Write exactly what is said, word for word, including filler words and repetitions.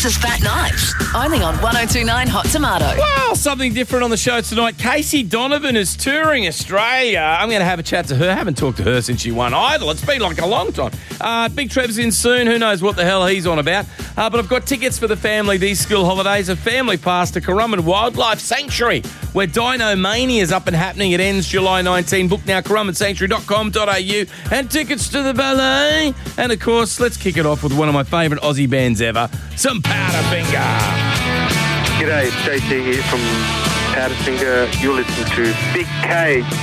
Travis's Fat Nights, only on one oh two point nine Hot Tomato. Well, something different on the show tonight. Casey Donovan is touring Australia. I'm going to have a chat to her. I haven't talked to her since she won Idol. It's been like a long time. Uh, Big Trev's in soon. Who knows what the hell he's on about. Uh, but I've got tickets for the family these school holidays. A family pass to Currumbin Wildlife Sanctuary, where Dino Mania is up and happening. It ends July nineteenth. Book now, currumbin sanctuary dot com dot a u. And tickets to the ballet. And, of course, let's kick it off with one of my favourite Aussie bands ever, some Powderfinger. G'day, it's J T here from Powderfinger. You're listening to Big K.